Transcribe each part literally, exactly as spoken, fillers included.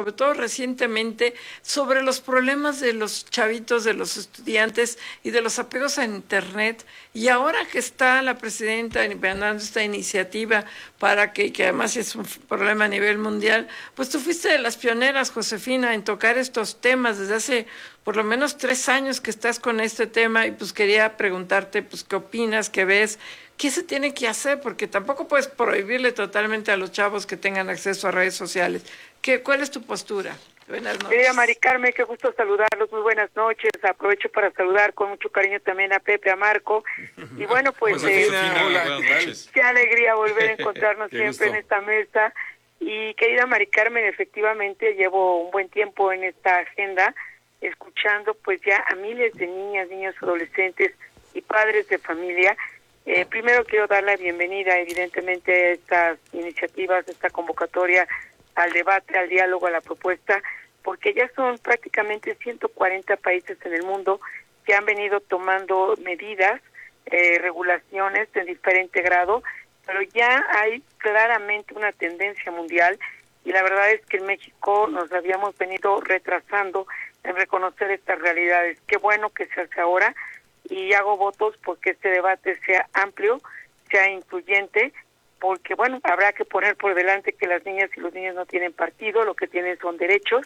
sobre todo recientemente, sobre los problemas de los chavitos, de los estudiantes y de los apegos a Internet. Y ahora que está la presidenta dando esta iniciativa para que, que además es un problema a nivel mundial, pues tú fuiste de las pioneras, Josefina, en tocar estos temas desde hace por lo menos tres años que estás con este tema y pues quería preguntarte pues qué opinas, qué ves, qué se tiene que hacer, porque tampoco puedes prohibirle totalmente a los chavos que tengan acceso a redes sociales. ¿Qué, ¿Cuál es tu postura? Buenas noches. Querida Mari Carmen, qué gusto saludarlos, muy buenas noches. Aprovecho para saludar con mucho cariño también a Pepe, a Marco. Y bueno, pues eh, hola, qué alegría volver a encontrarnos siempre gusto. en esta mesa. Y querida Mari Carmen, efectivamente llevo un buen tiempo en esta agenda, escuchando pues ya a miles de niñas, niños, adolescentes y padres de familia. Eh, primero quiero dar la bienvenida evidentemente a estas iniciativas, a esta convocatoria al debate, al diálogo, a la propuesta, porque ya son prácticamente ciento cuarenta países en el mundo que han venido tomando medidas, eh, regulaciones de diferente grado, pero ya hay claramente una tendencia mundial y la verdad es que en México nos habíamos venido retrasando en reconocer estas realidades. Qué bueno que se hace ahora y hago votos porque este debate sea amplio, sea incluyente, porque bueno, habrá que poner por delante que las niñas y los niños no tienen partido, lo que tienen son derechos,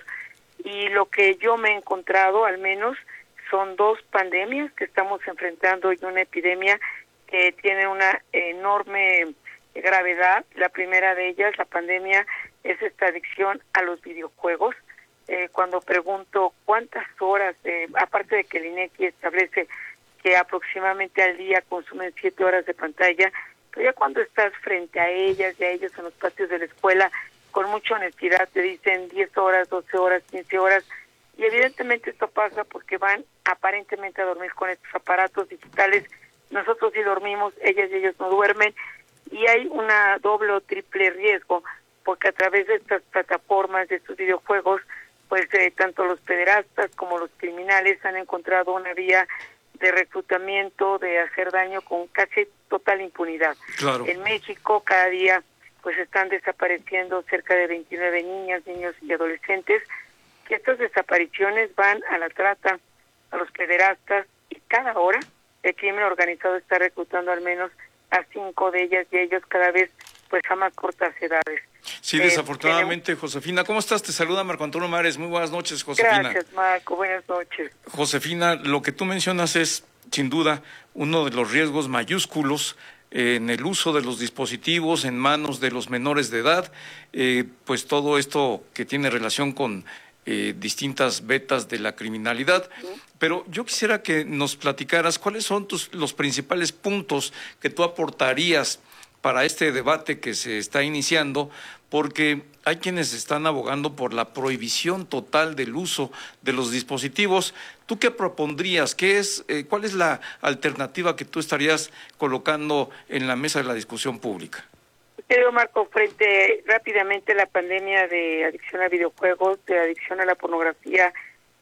y lo que yo me he encontrado al menos son dos pandemias que estamos enfrentando y una epidemia que tiene una enorme gravedad. La primera de ellas, la pandemia, es esta adicción a los videojuegos. Eh, cuando pregunto cuántas horas, eh, aparte de que el INEGI establece que aproximadamente al día consumen siete horas de pantalla, pero ya cuando estás frente a ellas y a ellos en los patios de la escuela, con mucha honestidad te dicen diez horas, doce horas, quince horas, y evidentemente esto pasa porque van aparentemente a dormir con estos aparatos digitales. Nosotros sí dormimos, ellas y ellos no duermen, y hay una doble o triple riesgo, porque a través de estas plataformas, de estos videojuegos, pues eh, tanto los pederastas como los criminales han encontrado una vía de reclutamiento, de hacer daño con casi total impunidad. Claro. En México cada día pues están desapareciendo cerca de veintinueve niñas, niños y adolescentes, que estas desapariciones van a la trata, a los pederastas, y cada hora el crimen organizado está reclutando al menos a cinco de ellas y ellos cada vez pues a más cortas edades. Sí, eh, desafortunadamente, tenemos... Josefina. ¿Cómo estás? Te saluda Marco Antonio Mares. Muy buenas noches, Josefina. Gracias, Marco. Buenas noches. Josefina, lo que tú mencionas es, sin duda, uno de los riesgos mayúsculos eh, en el uso de los dispositivos en manos de los menores de edad, eh, pues todo esto que tiene relación con eh, distintas vetas de la criminalidad. ¿Sí? Pero yo quisiera que nos platicaras cuáles son tus, los principales puntos que tú aportarías para este debate que se está iniciando, porque hay quienes están abogando por la prohibición total del uso de los dispositivos. ¿Tú qué propondrías? ¿Qué es, eh, ¿Cuál es la alternativa que tú estarías colocando en la mesa de la discusión pública? Querido Marco, frente rápidamente a la pandemia de adicción a videojuegos, de adicción a la pornografía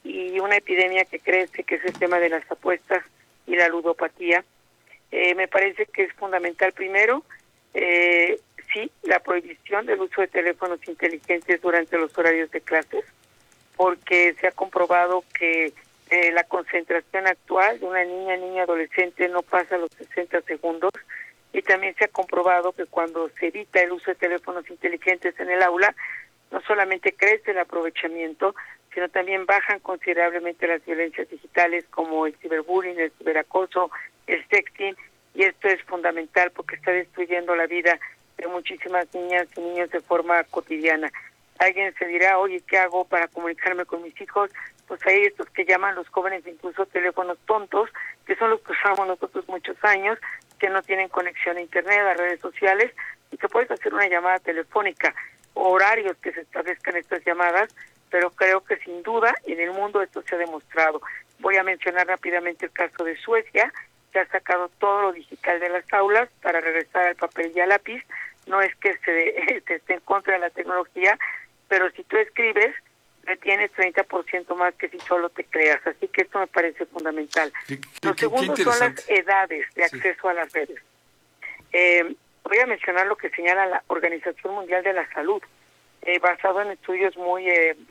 y una epidemia que crece, que es el tema de las apuestas y la ludopatía, eh, me parece que es fundamental primero, eh, sí, la prohibición del uso de teléfonos inteligentes durante los horarios de clases, porque se ha comprobado que eh, la concentración actual de una niña, niña, adolescente no pasa los sesenta segundos, y también se ha comprobado que cuando se evita el uso de teléfonos inteligentes en el aula, no solamente crece el aprovechamiento, sino también bajan considerablemente las violencias digitales como el ciberbullying, el ciberacoso, el sexting, y esto es fundamental porque está destruyendo la vida de muchísimas niñas y niños de forma cotidiana. Alguien se dirá, oye, ¿qué hago para comunicarme con mis hijos? Pues hay estos que llaman los jóvenes incluso teléfonos tontos, que son los que usamos nosotros muchos años, que no tienen conexión a internet, a redes sociales, y que puedes hacer una llamada telefónica, horarios que se establezcan estas llamadas, pero creo que sin duda en el mundo esto se ha demostrado. Voy a mencionar rápidamente el caso de Suecia, que ha sacado todo lo digital de las aulas para regresar al papel y al lápiz. No es que se, se esté en contra de la tecnología, pero si tú escribes, retienes treinta por ciento más que si solo te creas. Así que esto me parece fundamental. Qué, qué, Lo segundo qué son las edades de acceso sí. a las redes. Eh, voy a mencionar lo que señala la Organización Mundial de la Salud, eh, basado en estudios muy... Eh,